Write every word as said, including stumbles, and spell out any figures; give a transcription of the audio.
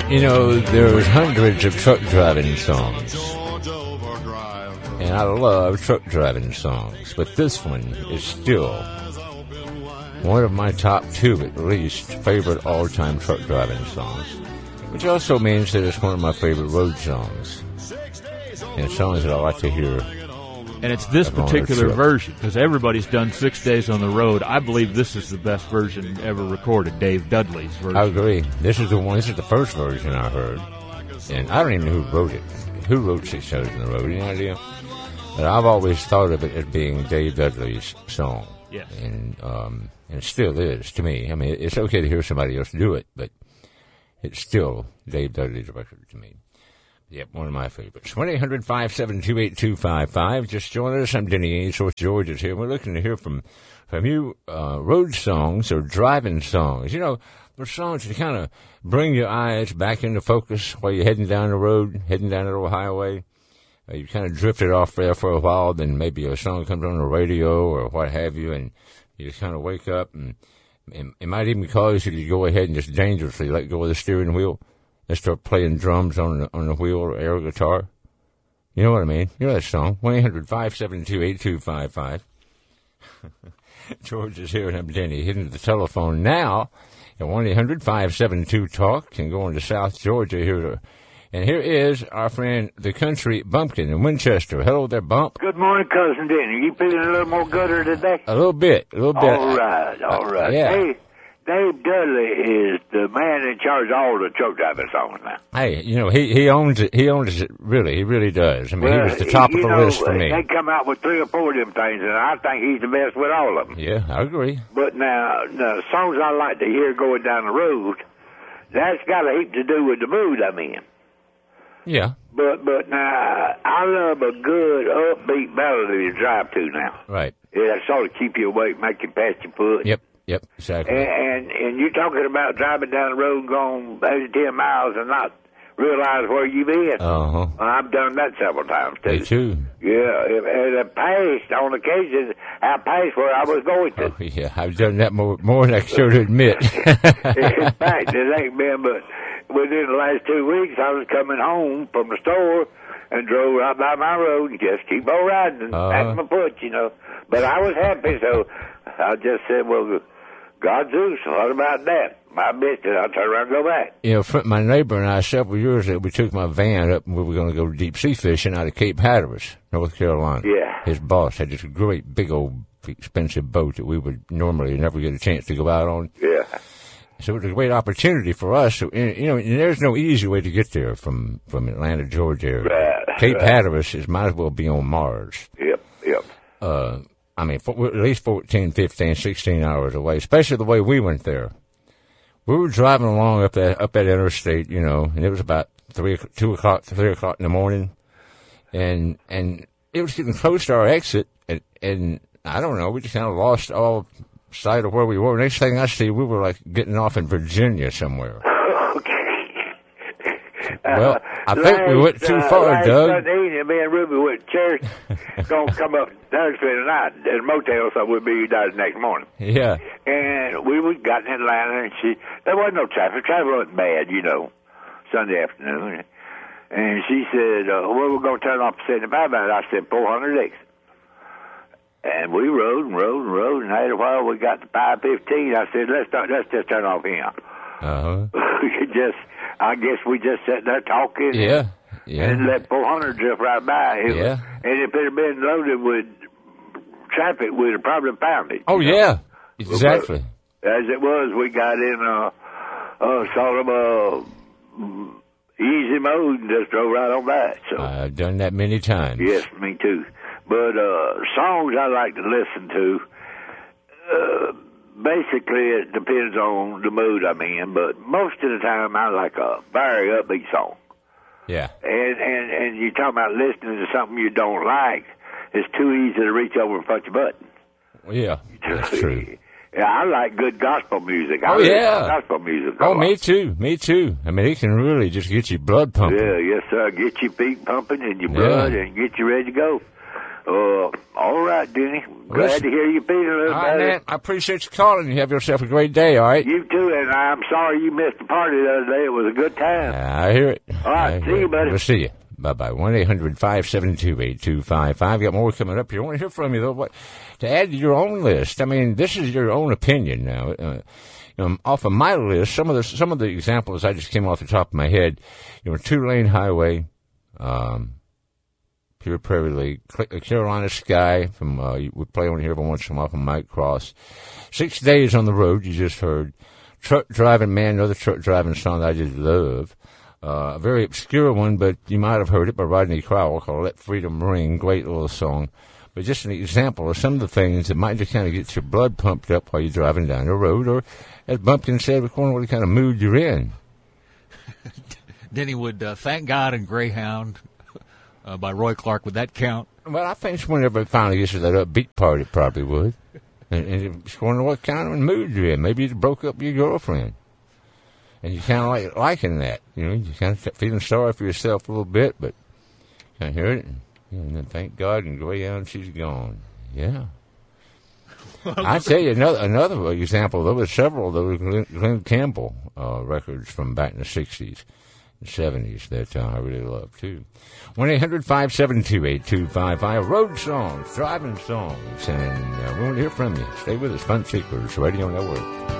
You know, there's hundreds of truck driving songs, and I love truck driving songs, but this one is still one of my top two, at least, favorite all-time truck driving songs, which also means that it's one of my favorite road songs, and songs that I like to hear. And it's this particular version, because everybody's done Six Days on the Road. I believe this is the best version ever recorded, Dave Dudley's version. I agree. This is the one. This is the first version I heard, and I don't even know who wrote it. Who wrote Six Days on the Road? Any idea? But I've always thought of it as being Dave Dudley's song. Yes. And um, and it still is to me. I mean, it's okay to hear somebody else do it, but it's still Dave Dudley's record to me. Yep, one of my favorites. one eight hundred five seven two eight two five five. Just join us. I'm Denny Ainsworth. George is here. We're looking to hear from from you uh, road songs or driving songs. You know, those songs that kind of bring your eyes back into focus while you're heading down the road, heading down the little highway. Uh, you kind of drifted off there for a while, then maybe a song comes on the radio or what have you, and you just kind of wake up, and, and it might even cause you to go ahead and just dangerously let go of the steering wheel and start playing drums on the, on the wheel or air guitar. You know what I mean? You know that song. one eight hundred five seven two eight two five five. George is here, and I'm Denny. Hitting the telephone now at one eight hundred five seven two talk. Can go into South Georgia here to... And here is our friend, the country bumpkin in Winchester. Hello there, Bump. Good morning, Cousin Denny. You feeling a little more gooder today? A little bit, a little bit. All right, all right. Uh, yeah. Dave, Dave Dudley is the man in charge of all the truck driving songs now. Hey, you know, he, he owns it. He owns it, really. He really does. I mean, well, he was the top you of the know, list for me. They come out with three or four of them things, and I think he's the best with all of them. Yeah, I agree. But now, the songs I like to hear going down the road, that's got a heap to do with the mood I'm in. Yeah. But but now, I love a good upbeat melody to drive to now. Right. Yeah, that sort of keep you awake, make you pass your foot. Yep, yep, exactly. And, and and you're talking about driving down the road going eight to ten miles and not realize where you've been. Uh-huh. I've done that several times, too. Me too. Yeah, and I passed, on occasion, I passed where I was going to. Oh, yeah, I've done that more, more than I care to admit. In fact, it ain't been but within the last two weeks, I was coming home from the store and drove right by my road and just keep on riding and uh, pat my foot, you know. But I was happy, so I just said, well, God Zeus, what about that? I missed it. I'll turn around and go back. You know, my neighbor and I, several years ago, we took my van up and we were going to go deep sea fishing out of Cape Hatteras, North Carolina. Yeah. His boss had this great, big old, expensive boat that we would normally never get a chance to go out on. Yeah. So it was a great opportunity for us. So, you know, and there's no easy way to get there from, from Atlanta, Georgia area. Right, Cape right. Hatteras is might as well be on Mars. Yep, yep. Uh, I mean, for, at least fourteen, fifteen, sixteen hours away, especially the way we went there. We were driving along up that, up that interstate, you know, and it was about three, two o'clock, three o'clock in the morning. And, and it was getting close to our exit. And, and I don't know, we just kind of lost all sight of where we were. Next thing I see, we were like getting off in Virginia somewhere. Well, I think last, we went too uh, far, last Doug. Sunday evening, me and Ruby went to church. Gonna come up Thursday tonight at a motel, so we'll be there the next morning. Yeah. And we was got in Atlanta, and she there wasn't no traffic. Traffic wasn't bad, you know, Sunday afternoon. And she said, uh, "Well, we're gonna turn off the seventy-five." And I said, four hundred exit." And we rode and rode and rode, and after a while we got to five fifteen. I said, "Let's start, let's just turn off here." Uh huh. just, I guess we just sat there talking. Yeah. And, Yeah. and let four hundred drift right by. It Yeah. was, and if it had been loaded with traffic, we'd have probably found it. Oh, you know? yeah. Exactly. But as it was, we got in a, a sort of a easy mode and just drove right on by it. So I've done that many times. yes, me too. But uh, songs I like to listen to, uh, basically it depends on the mood I'm in, but most of the time I like a very upbeat song. Yeah. And, and, and you're talking about listening to something you don't like, it's too easy to reach over and punch a button. Well, yeah, that's true. Yeah, I like good gospel music. I Oh, listen yeah. to gospel music. a Oh, lot. me too. Me too. I mean, it can really just get your blood pumping. Yeah, yes, sir. Get your feet pumping and your blood Yeah. and get you ready to go. Uh, all right, Denny. Glad Listen. to hear you feeling a little All right, better. man. I appreciate you calling. You have yourself a great day, all right? You too, and and I'm sorry you missed the party the other day. It was a good time. I hear it. All right, I see hear you, it. buddy. We'll see you. Bye-bye. one eight hundred five seven two eight two five five. Got more coming up here. I want to hear from you, though, what, to add to your own list. I mean, this is your own opinion now. Uh, you know, off of my list, some of the some of the examples I just came off the top of my head, you know, two-lane highway, um, Pure Prairie League, Carolina Sky, from, uh, we play on here every once in a while from Mike Cross. Six Days on the Road, you just heard. Truck Driving Man, another truck driving song that I just love. Uh, a very obscure one, but you might have heard it by Rodney Crowell, called Let Freedom Ring. Great little song. But just an example of some of the things that might just kind of get your blood pumped up while you're driving down the road, or, as Bumpkin said, according to what kind of mood you're in. Denny would uh, Thank God and Greyhound uh, by Roy Clark. Would that count? Well, I think whenever it finally gets to that upbeat part, it probably would. And, and it's according to what kind of mood you're in. Maybe you broke up with your girlfriend. And you kind of like liking that, you know, you kind of feeling sorry for yourself a little bit, but kind of hear it, and, and then thank God and go down, she's gone. Yeah. I tell you another another example. There were several of those Glenn, Glenn Campbell uh, records from back in the sixties and seventies that uh, I really love too. one eight hundred five seven two eight two five five. Road songs, driving songs, and uh, we want to hear from you. Stay with us, Fun Seekers Radio Network.